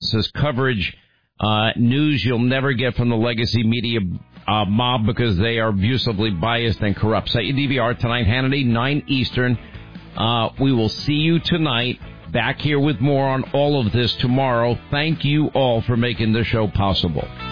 says coverage, news you'll never get from the legacy media mob because they are abusively biased and corrupt. Set your DVR tonight, Hannity, 9 Eastern. We will see you tonight. Back here with more on all of this tomorrow. Thank you all for making this show possible.